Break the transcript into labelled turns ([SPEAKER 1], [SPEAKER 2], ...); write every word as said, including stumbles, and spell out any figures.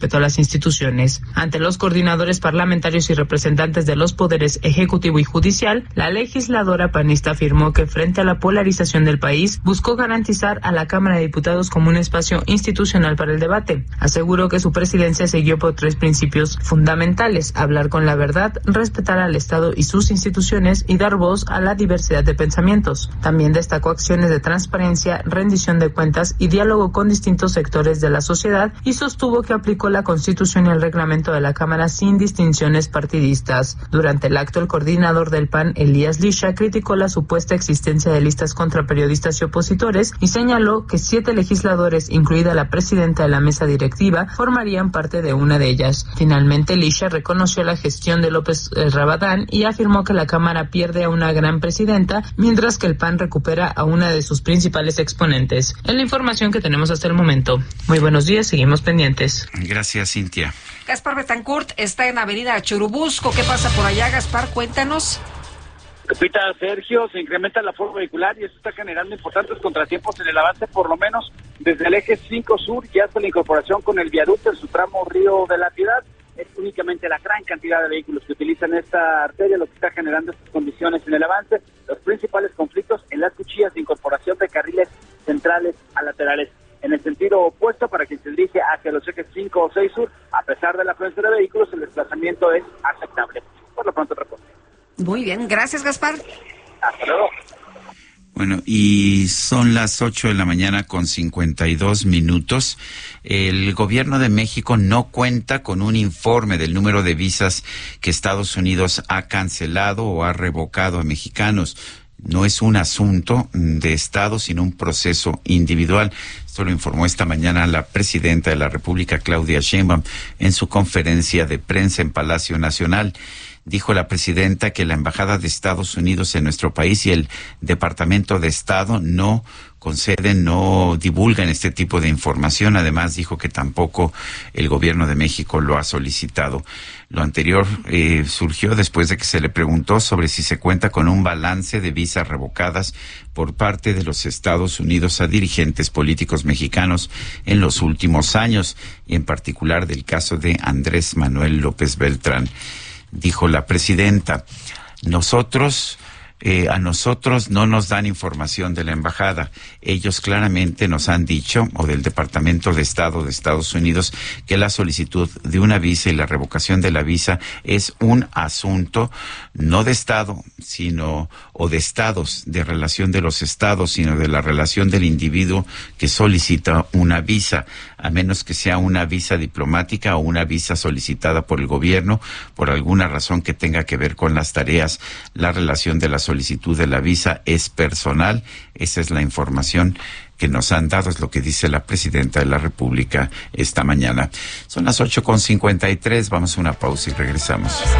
[SPEAKER 1] a las instituciones. Ante los coordinadores parlamentarios y representantes de los poderes ejecutivo y judicial, la legisladora panista afirmó que frente a la polarización del país, buscó garantizar a la Cámara de Diputados como un espacio institucional para el debate. Aseguró que su presidencia siguió por tres principios fundamentales: hablar con la verdad, respetar al Estado y sus instituciones y dar voz a la diversidad de pensamientos. También destacó acciones de transparencia, rendición de cuentas y diálogo con distintos sectores de la sociedad y sostuvo que aplicó la Constitución y el reglamento de la Cámara sin distinciones partidistas. Durante el acto, el coordinador del P A N, Elías Lisha, criticó la supuesta existencia de listas contra periodistas y opositores y señaló que siete legisladores, incluida la presidenta de la mesa directiva, formarían parte de una de ellas. Finalmente, Lisha reconoció la gestión de López Rabadán y afirmó que la Cámara pierde a una gran presidenta, mientras que el P A N recupera a una de sus principales exponentes. Es la información que tenemos hasta el momento. Muy buenos días, seguimos pendientes.
[SPEAKER 2] Gracias, Cintia.
[SPEAKER 3] Gaspar Betancourt está en Avenida Churubusco. ¿Qué pasa por allá, Gaspar? Cuéntanos.
[SPEAKER 4] Lupita, Sergio, se incrementa la aforo vehicular y eso está generando importantes contratiempos en el avance, por lo menos desde el eje cinco Sur y hasta la incorporación con el viaducto en su tramo Río de la Piedad. Es únicamente la gran cantidad de vehículos que utilizan esta arteria lo que está generando estas condiciones en el avance. Los principales conflictos en las cuchillas de incorporación de carriles centrales a laterales. En el sentido opuesto, para quien se dirige hacia los ejes cinco o seis Sur, a pesar de la afluencia de vehículos, el desplazamiento es aceptable. Por lo pronto, reporte.
[SPEAKER 3] Muy bien, gracias, Gaspar.
[SPEAKER 4] Hasta luego.
[SPEAKER 2] Bueno, y son las ocho de la mañana con cincuenta y dos minutos. El gobierno de México no cuenta con un informe del número de visas que Estados Unidos ha cancelado o ha revocado a mexicanos. No es un asunto de Estado, sino un proceso individual. Esto lo informó esta mañana la presidenta de la República, Claudia Sheinbaum, en su conferencia de prensa en Palacio Nacional. Dijo la presidenta que la Embajada de Estados Unidos en nuestro país y el Departamento de Estado no conceden, no divulgan este tipo de información. Además, dijo que tampoco el gobierno de México lo ha solicitado. Lo anterior eh, surgió después de que se le preguntó sobre si se cuenta con un balance de visas revocadas por parte de los Estados Unidos a dirigentes políticos mexicanos en los últimos años, y en particular del caso de Andrés Manuel López Beltrán. Dijo la presidenta, nosotros, eh, a nosotros no nos dan información de la embajada. Ellos claramente nos han dicho, o del Departamento de Estado de Estados Unidos, que la solicitud de una visa y la revocación de la visa es un asunto no de Estado, sino, o de estados, de relación de los estados, sino de la relación del individuo que solicita una visa, a menos que sea una visa diplomática o una visa solicitada por el gobierno por alguna razón que tenga que ver con las tareas. La relación de la solicitud de la visa es personal. Esa es la información que nos han dado, es lo que dice la presidenta de la República esta mañana. Son las ocho con cincuenta y tres, vamos a una pausa y regresamos.